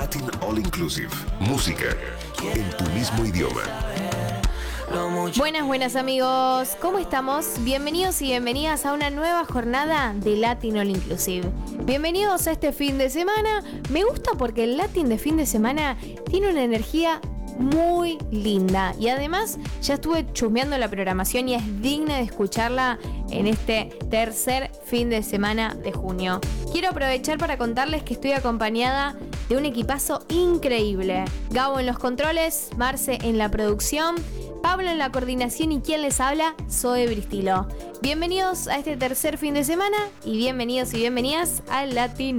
Latin All Inclusive. Música en tu mismo idioma. Buenas amigos, ¿cómo estamos? Bienvenidos y bienvenidas a una nueva jornada de Latin All Inclusive. Bienvenidos a este fin de semana. Me gusta porque el Latin de fin de semana tiene una energía muy linda y además ya estuve chusmeando la programación y es digna de escucharla en este tercer fin de semana de junio. Quiero aprovechar para contarles que estoy acompañada de un equipazo increíble. Gabo en los controles, Marce en la producción, Pablo en la coordinación y quien les habla, Zoe Bristilo. Bienvenidos a este tercer fin de semana y bienvenidos y bienvenidas al Latin